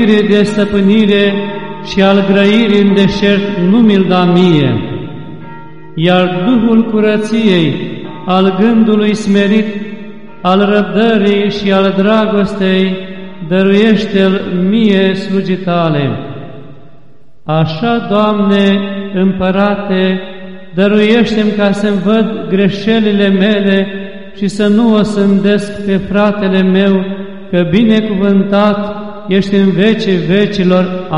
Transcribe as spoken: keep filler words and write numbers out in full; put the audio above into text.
iubire de stăpânire și al grăirii în deșert nu mi-l da mie, iar Duhul curăției, al gândului smerit, al răbdării și al dragostei, dăruiește-l mie slujitale. Așa, Doamne, Împărate, dăruiește-mi ca să-mi văd greșelile mele și să nu o sândesc pe fratele meu, că binecuvântat ești în vecii vecilor.